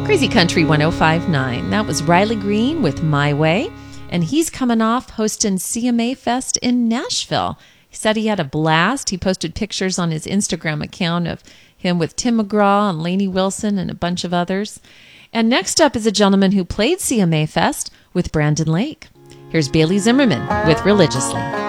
Crazy Country 105.9. That was Riley Green with My Way. And he's coming off hosting CMA Fest in Nashville. He said he had a blast. He posted pictures on his Instagram account of him with Tim McGraw and Lainey Wilson and a bunch of others. And next up is a gentleman who played CMA Fest with Brandon Lake. Here's Bailey Zimmerman with Religiously.